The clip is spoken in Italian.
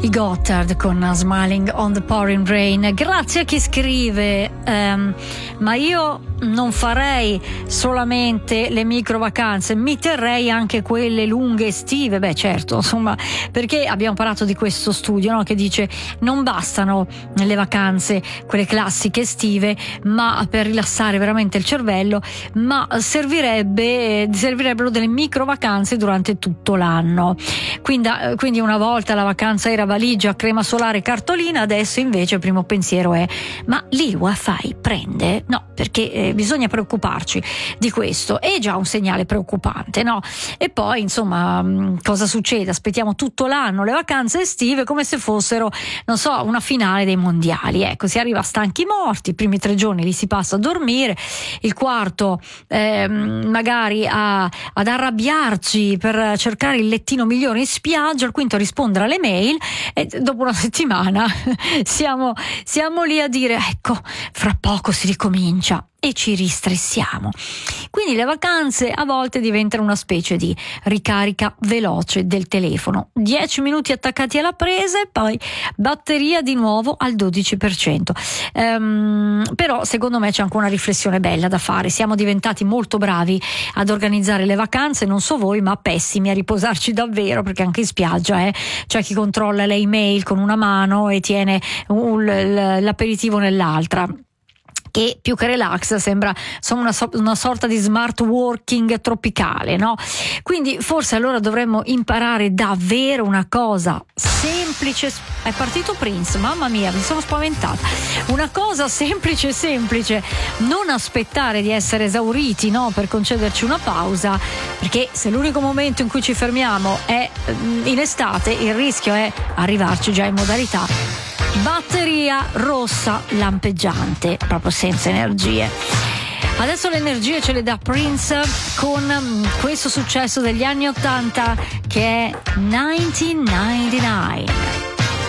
I Gotthard con Smiling on the Pouring Rain. Grazie a chi scrive, ma io non farei solamente le micro vacanze, mi terrei anche quelle lunghe estive. Beh, certo, insomma, perché abbiamo parlato di questo studio, no? Che dice non bastano le vacanze, quelle classiche estive, ma per rilassare veramente il cervello, ma servirebbero delle micro vacanze durante tutto l'anno. Quindi una volta la vacanza era valigia, crema solare, cartolina, adesso invece il primo pensiero è: ma lì il wifi prende? No, perché bisogna preoccuparci di questo. È già un segnale preoccupante, no? E poi insomma, cosa succede? Aspettiamo tutto l'anno le vacanze estive come se fossero, non so, una finale dei mondiali. Ecco, si arriva stanchi morti, i primi 3 giorni li si passa a dormire, il quarto magari ad arrabbiarci per cercare il lettino migliore in spiaggia, il quinto a rispondere alle mail, e dopo una settimana siamo lì a dire ecco, fra poco si ricomincia, e ci ristressiamo. Quindi le vacanze a volte diventano una specie di ricarica veloce del telefono, 10 minuti attaccati alla presa e poi batteria di nuovo al 12%. Però secondo me c'è anche una riflessione bella da fare. Siamo diventati molto bravi ad organizzare le vacanze, non so voi, ma pessimi a riposarci davvero, perché anche in spiaggia c'è chi controlla le email con una mano e tiene l'aperitivo nell'altra, che più che relax sembra una sorta di smart working tropicale, no? Quindi forse allora dovremmo imparare davvero una cosa semplice. È partito Prince, mamma mia, mi sono spaventata. Una cosa semplice, non aspettare di essere esauriti, no, per concederci una pausa, perché se l'unico momento in cui ci fermiamo è in estate, il rischio è arrivarci già in modalità batteria rossa lampeggiante, proprio senza energie. Adesso le energie ce le dà Prince con questo successo degli anni 80 che è 1999.